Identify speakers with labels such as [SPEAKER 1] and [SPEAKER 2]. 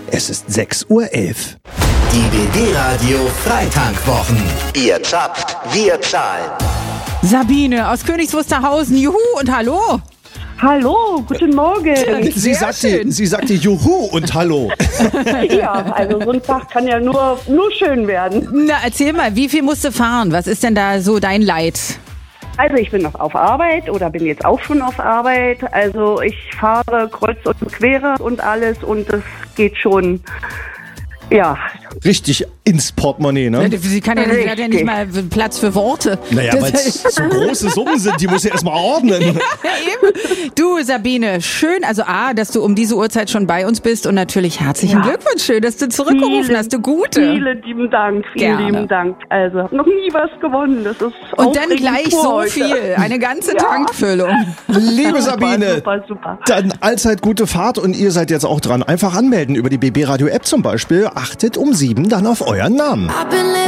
[SPEAKER 1] Es ist 6:11 Uhr.
[SPEAKER 2] Die BB-Radio Freitankwochen. Ihr zapft, wir zahlen.
[SPEAKER 3] Sabine aus Königs Wusterhausen, juhu und hallo.
[SPEAKER 4] Hallo, guten Morgen.
[SPEAKER 1] Sie sagte Juhu und Hallo.
[SPEAKER 4] Ja, also so ein Tag kann ja nur schön werden.
[SPEAKER 3] Na, erzähl mal, wie viel musst du fahren? Was ist denn da so dein Leid?
[SPEAKER 4] Also ich bin noch auf Arbeit oder bin jetzt auch schon auf Arbeit. Also ich fahre kreuz und quer und alles und das geht schon, ja.
[SPEAKER 1] Richtig ins Portemonnaie, ne?
[SPEAKER 3] Sie hat ja nicht mal Platz für Worte.
[SPEAKER 1] Naja, weil es so große Summen sind, die muss ja erstmal ordnen.
[SPEAKER 3] Eben. Du, Sabine, schön, also dass du um diese Uhrzeit schon bei uns bist und natürlich herzlichen Glglückwunsch, schön, dass du zurückgerufen hast, du Gute.
[SPEAKER 4] Vielen lieben Dank, lieben Dank. Also, noch nie was gewonnen, das ist
[SPEAKER 3] und dann gleich so heute. Viel, eine ganze Tankfüllung.
[SPEAKER 1] Liebe Sabine,
[SPEAKER 4] super.
[SPEAKER 1] Dann allzeit gute Fahrt und ihr seid jetzt auch dran. Einfach anmelden über die BB Radio App zum Beispiel. Achtet um 7 dann auf euren Namen.